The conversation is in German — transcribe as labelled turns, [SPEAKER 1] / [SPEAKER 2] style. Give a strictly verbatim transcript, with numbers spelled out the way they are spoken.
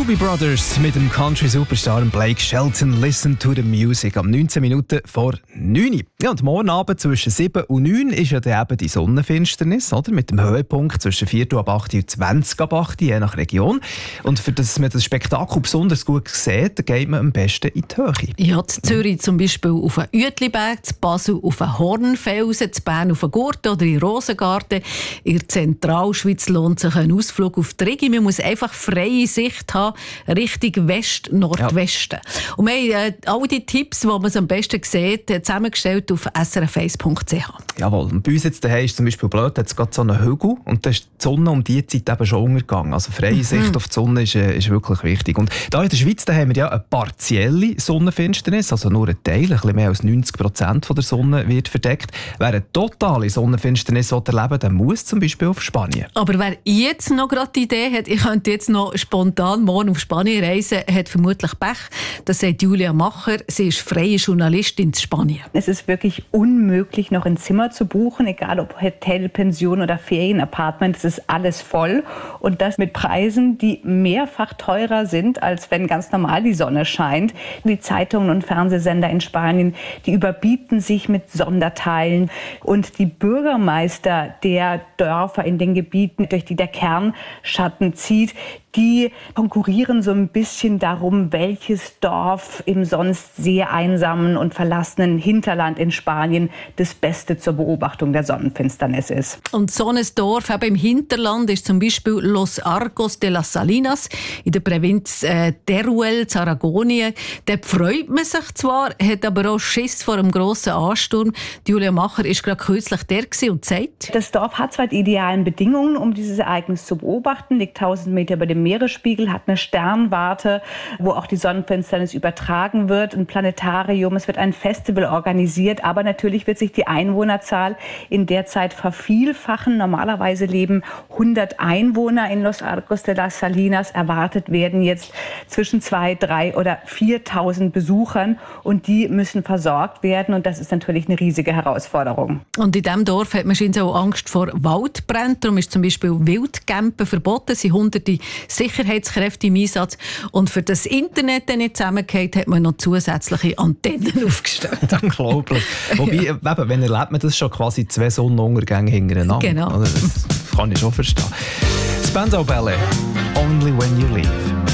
[SPEAKER 1] Doobie Brothers mit dem Country-Superstar Blake Shelton. Listen to the music. Am neunzehn Minuten vor neun. Ja, und morgen Abend zwischen sieben und neun ist ja dann eben die Sonnenfinsternis, oder? Mit dem Höhepunkt zwischen vier ab acht und zwanzig ab acht, je nach Region. Und für das man das Spektakel besonders gut sieht, geht man am besten in die Höhe.
[SPEAKER 2] Ja, in Zürich zum Beispiel auf einen Uetliberg, in Basel auf einen Hornfelsen, in Bern auf einen Gurten oder in Rosengarten. In der Zentralschweiz lohnt sich ein Ausflug auf die Rigi. Man muss einfach freie Sicht haben, Richtung West-Nordwesten. Ja. Und wir haben äh, all die Tipps, die man am besten sieht, zusammengestellt auf s r f eins punkt c h.
[SPEAKER 1] Jawohl. Und bei uns jetzt daheim ist zum Beispiel blöd, hat es gerade so einen Hügel und da ist die Sonne um diese Zeit eben schon untergegangen. Also freie mhm. Sicht auf die Sonne ist, ist wirklich wichtig. Und da in der Schweiz da haben wir ja eine partielle Sonnenfinsternis, also nur ein Teil, ein bisschen mehr als neunzig Prozent von der Sonne wird verdeckt. Wer eine totale Sonnenfinsternis erleben will, der muss zum Beispiel auf Spanien.
[SPEAKER 2] Aber wer jetzt noch gerade die Idee hat, ich könnte jetzt noch spontan morgen auf Spanien reisen, hat vermutlich Pech. Das sagt Julia Macher. Sie ist freie Journalistin in Spanien.
[SPEAKER 3] Es ist wirklich unmöglich, noch ein Zimmer zu buchen, egal ob Hotel, Pension oder Ferienapartment. Es ist alles voll. Und das mit Preisen, die mehrfach teurer sind, als wenn ganz normal die Sonne scheint. Die Zeitungen und Fernsehsender in Spanien, die überbieten sich mit Sonderteilen. Und die Bürgermeister der Dörfer in den Gebieten, durch die der Kernschatten zieht, die konkurrieren so ein bisschen darum, welches Dorf im sonst sehr einsamen und verlassenen Hinterland in Spanien das Beste zur Beobachtung der Sonnenfinsternis ist.
[SPEAKER 2] Und so ein Dorf eben im Hinterland ist zum Beispiel Los Arcos de las Salinas in der Provinz äh, Teruel, Aragonien. Dort freut man sich zwar, hat aber auch Schiss vor einem grossen Ansturm. Julia Macher war gerade kürzlich der und sagt:
[SPEAKER 3] Das Dorf hat zwar die idealen Bedingungen, um dieses Ereignis zu beobachten, liegt tausend Meter über dem Meeresspiegel, hat eine Sternwarte, wo auch die Sonnenfinsternis übertragen wird, ein Planetarium, es wird ein Festival organisiert, aber natürlich wird sich die Einwohnerzahl in der Zeit vervielfachen. Normalerweise leben hundert Einwohner in Los Arcos de las Salinas, erwartet werden jetzt zwischen zweitausend, dreitausend oder viertausend Besuchern und die müssen versorgt werden und das ist natürlich eine riesige Herausforderung.
[SPEAKER 2] Und in diesem Dorf hat man scheinbar auch Angst vor Waldbränden, darum ist zum Beispiel Wildcampen verboten, es sind hunderte Sicherheitskräfte im Einsatz. Und für das Internet dann nicht zusammengeht, hat man noch zusätzliche Antennen aufgestellt.
[SPEAKER 1] Unglaublich. Wobei, ja. eben, wenn erlebt man das schon quasi zwei Sonnenuntergänge hintereinander.
[SPEAKER 2] Genau.
[SPEAKER 1] Das kann ich schon verstehen. Spandau Ballet, Only When You Leave.